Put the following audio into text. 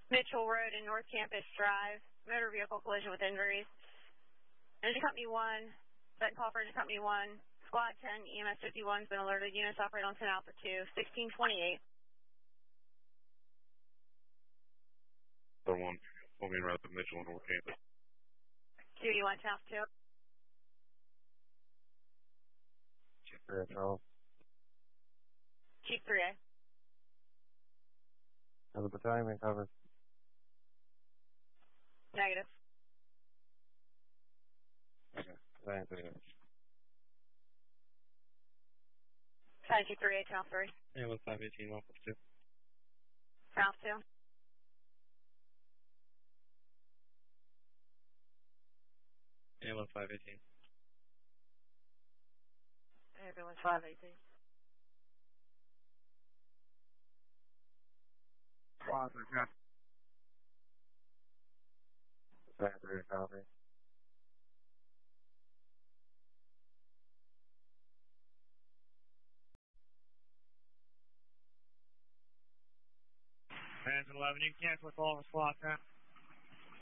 Mitchell Road and North Campus Drive, motor vehicle collision with injuries. Engine Company 1, second call for Engine Company 1, Squad 10, EMS 51 has been alerted. Units operate on 10 Alpha 2, 1628. 1, moving rapid Mitchell and North Campus. QD1 10 Alpha 2. Chief 3A, Charles. Chief 3A. Has the battalion been covered? Negative. Okay, battalion 3A. Battalion Chief 3A, 10 Alpha 3. Ambulance 518, Alpha 2. 10 Alpha 2. Ambulance 518. Ambulance 518. Squad 3, copy. Battalion 3A, copy. Hands 11, you can cancel the call for Squad 10.